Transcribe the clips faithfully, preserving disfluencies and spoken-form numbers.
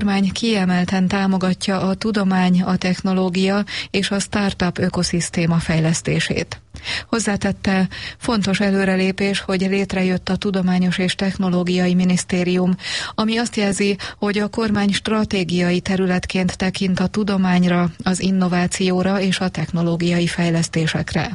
kormány kiemelten támogatja a tudomány, a technológia és a startup ökoszisztéma fejlesztését. Hozzátette, fontos előrelépés, hogy létrejött a Tudományos és Technológiai Minisztérium, ami azt jelzi, hogy a kormány stratégiai területként tekint a tudományra, az innovációra és a technológiai fejlesztésekre.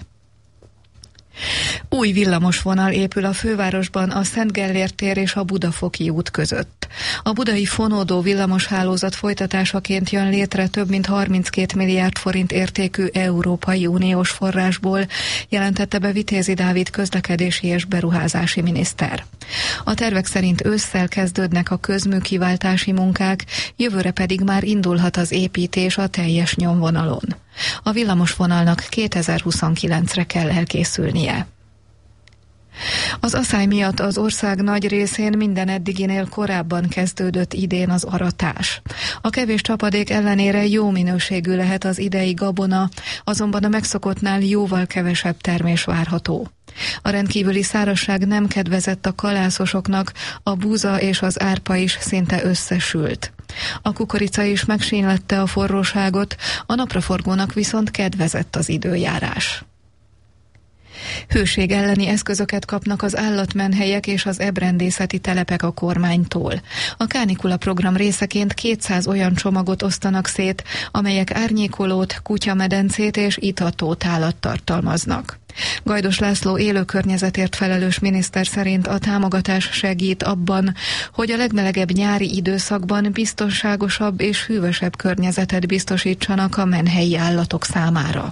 Új villamosvonal épül a fővárosban a Szent Gellért tér és a Budafoki út között. A budai fonódó villamoshálózat folytatásaként jön létre több mint harminckét milliárd forint értékű Európai Uniós forrásból, jelentette be Vitézi Dávid közlekedési és beruházási miniszter. A tervek szerint ősszel kezdődnek a közműkiváltási munkák, jövőre pedig már indulhat az építés a teljes nyomvonalon. A villamosvonalnak kétezer-huszonkilencre kell elkészülnie. Az aszály miatt az ország nagy részén minden eddiginél korábban kezdődött idén az aratás. A kevés csapadék ellenére jó minőségű lehet az idei gabona, azonban a megszokottnál jóval kevesebb termés várható. A rendkívüli szárazság nem kedvezett a kalászosoknak, a búza és az árpa is szinte összesült. A kukorica is megsínlette a forróságot, a napraforgónak viszont kedvezett az időjárás. Hőség elleni eszközöket kapnak az állatmenhelyek és az ebrendészeti telepek a kormánytól. A kánikula program részeként kétszáz olyan csomagot osztanak szét, amelyek árnyékolót, kutyamedencét és itató tálat tartalmaznak. Gajdos László élőkörnyezetért felelős miniszter szerint a támogatás segít abban, hogy a legmelegebb nyári időszakban biztonságosabb és hűvösebb környezetet biztosítsanak a menhelyi állatok számára.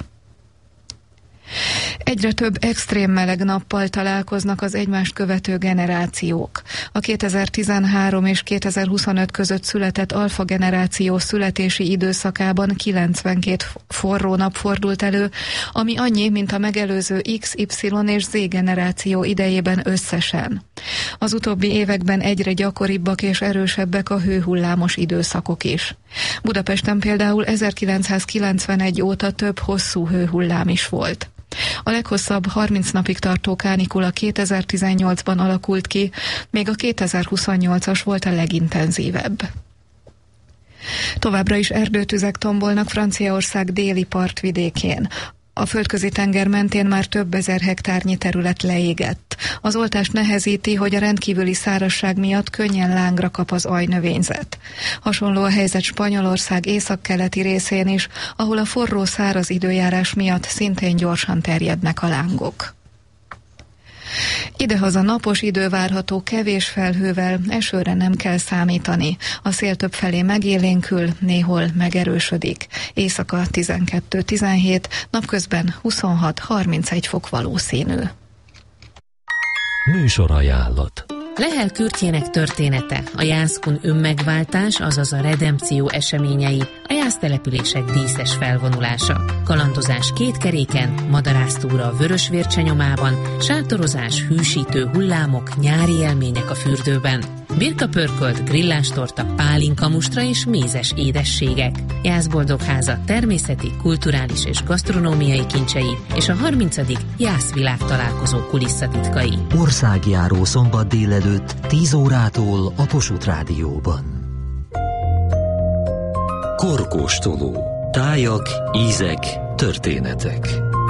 Egyre több extrém meleg nappal találkoznak az egymást követő generációk. A kétezer-tizenhárom és kétezer-huszonöt között született alfa generáció születési időszakában kilencvenkét forró nap fordult elő, ami annyi, mint a megelőző iksz, ipszilon és zé generáció idejében összesen. Az utóbbi években egyre gyakoribbak és erősebbek a hőhullámos időszakok is. Budapesten például ezerkilencszázkilencvenegy óta több hosszú hőhullám is volt. A leghosszabb harminc napig tartó kánikula kétezer-tizennyolcban alakult ki, még a kétezer-huszonnyolcas volt a legintenzívebb. Továbbra is erdőtüzek tombolnak Franciaország déli partvidékén. A Földközi tenger mentén már több ezer hektárnyi terület leégett. Az oltást nehezíti, hogy a rendkívüli szárazság miatt könnyen lángra kap az aljnövényzet. Hasonló a helyzet Spanyolország északkeleti részén is, ahol a forró száraz időjárás miatt szintén gyorsan terjednek a lángok. Idehaza napos idő várható, kevés felhővel, esőre nem kell számítani. A szél többfelé megélénkül, néhol megerősödik. Éjszaka tizenkettő-tizenhét, napközben huszonhat-harmincegy fok valószínű. Műsorajánlat. Lehel Kürtjének története, a Jászkun önmegváltás, azaz a redempció eseményei, a jásztelepülések díszes felvonulása, kalandozás két keréken, madarásztúra a Vörösvércse nyomában, sátorozás, hűsítő hullámok, nyári élmények a fürdőben, birkapörkölt, grillástorta, pálinkamustra és mézes édességek, Jászboldogháza természeti, kulturális és gasztronómiai kincsei és a harmincadik Jászvilág találkozó kulisszatitkai. Országjáró szombat délelőtt tíz órától a Kossuth Rádióban. Korkóstoló. Tájak, ízek, történetek.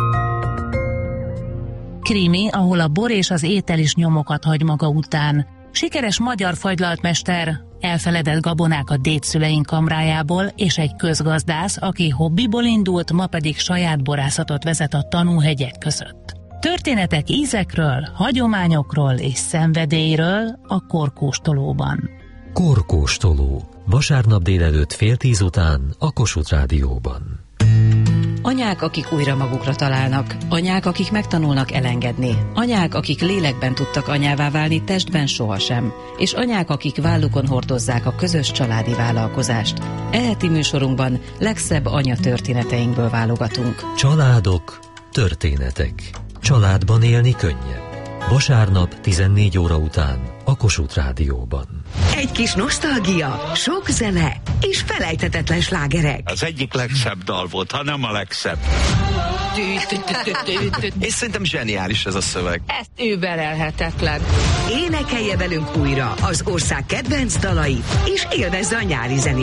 Krimi, ahol a bor és az étel is nyomokat hagy maga után. Sikeres magyar fagylaltmester, elfeledett gabonák a dédszüleink kamrájából, és egy közgazdász, aki hobbiból indult, ma pedig saját borászatot vezet a tanúhegyek között. Történetek ízekről, hagyományokról és szenvedélyről a Korkóstolóban. Korkóstoló. Vasárnap délelőtt fél tíz után a Kossuth Rádióban. Anyák, akik újra magukra találnak. Anyák, akik megtanulnak elengedni. Anyák, akik lélekben tudtak anyává válni, testben sohasem. És anyák, akik vállukon hordozzák a közös családi vállalkozást. E heti műsorunkban legszebb anya történeteinkből válogatunk. Családok, történetek. Családban élni könnyebb. Vasárnap tizennégy óra után a Kossuth Rádióban. Egy kis nosztalgia, sok zene, és felejthetetlen slágerek. Az egyik legszebb dal volt, ha nem a legszebb. És szerintem zseniális ez a szöveg. Ez überelhetetlen. Énekelje velünk újra az ország kedvenc dalait, és élvezze a nyári zenét.